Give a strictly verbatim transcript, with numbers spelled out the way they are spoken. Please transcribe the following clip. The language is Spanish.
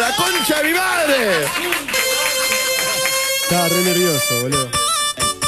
la concha de mi madre. Estaba re nervioso, boludo.